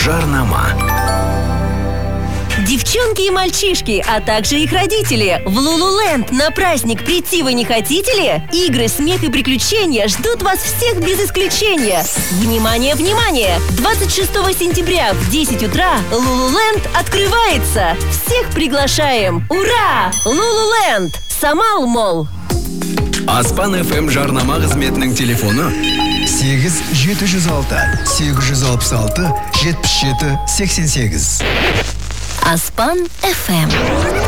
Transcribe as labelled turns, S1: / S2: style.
S1: Жарнама.
S2: Девчонки и мальчишки, а также их родители, в Лулуленд на праздник прийти вы не хотите ли? Игры, смех и приключения ждут вас всех без исключения. Внимание, внимание! 26 сентября в 10 утра Лулуленд открывается. Всех приглашаем! Ура! Лулуленд! Самал Мол.
S1: Аспан FM жарнама қызметінің телефоны
S3: 8-706-866-77-88.
S2: Аспан FM.